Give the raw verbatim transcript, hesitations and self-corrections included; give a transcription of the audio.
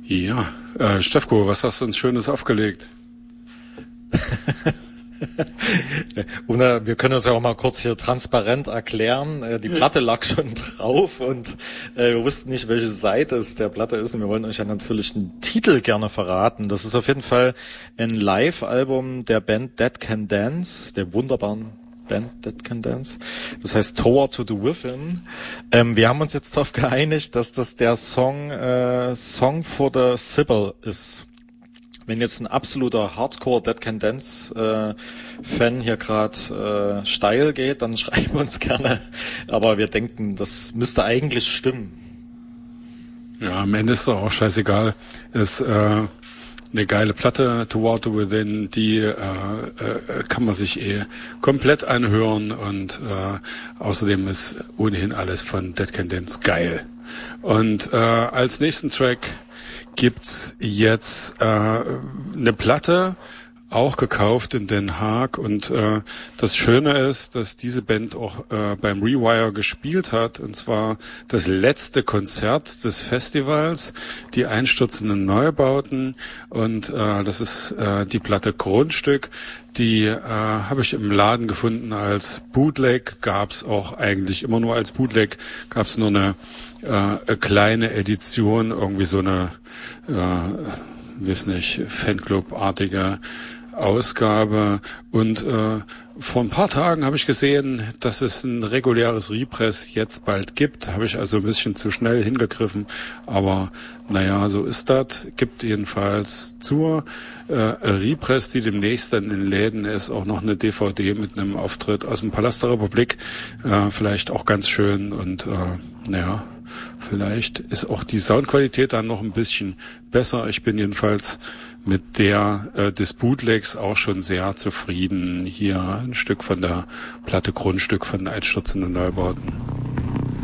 Ja, äh, Stefko, was hast du uns Schönes aufgelegt? Una, wir können uns ja auch mal kurz hier transparent erklären. Die Platte lag schon drauf und äh, wir wussten nicht, welche Seite es der Platte ist. Und wir wollen euch ja natürlich einen Titel gerne verraten. Das ist auf jeden Fall ein Live-Album der Band Dead Can Dance, der wunderbaren Band Dead Can Dance. Das heißt Tour to the Within. Ähm, wir haben uns jetzt darauf geeinigt, dass das der Song äh, Song for the Sibyl ist. Wenn jetzt ein absoluter Hardcore Dead Can Dance äh, Fan hier gerade äh, steil geht, dann schreiben uns gerne. Aber wir denken, das müsste eigentlich stimmen. Ja, am Ende ist doch auch scheißegal. Ist äh, eine geile Platte, Toward the Within, die äh, äh, kann man sich eh komplett anhören und äh, außerdem ist ohnehin alles von Dead Can Dance geil. Und äh, als nächsten Track gibt's jetzt äh, eine Platte, auch gekauft in Den Haag, und äh, das Schöne ist, dass diese Band auch äh, beim Rewire gespielt hat, und zwar das letzte Konzert des Festivals, die einstürzenden Neubauten, und äh, das ist äh, die Platte Grundstück. Die äh, habe ich im Laden gefunden als Bootleg, gab's auch eigentlich immer nur als Bootleg, gab's nur eine äh, kleine Edition, irgendwie so eine äh, weiß nicht, Fanclub-artige Ausgabe, und äh, vor ein paar Tagen habe ich gesehen, dass es ein reguläres Repress jetzt bald gibt. Habe ich also ein bisschen zu schnell hingegriffen, aber naja, so ist das. Gibt jedenfalls zur äh, Repress, die demnächst dann in Läden ist, auch noch eine D V D mit einem Auftritt aus dem Palast der Republik. Äh, vielleicht auch ganz schön, und äh, naja, vielleicht ist auch die Soundqualität dann noch ein bisschen besser. Ich bin jedenfalls mit der äh, des Bootlegs auch schon sehr zufrieden. Hier ein Stück von der Platte Grundstück von Einstürzenden Neubauten.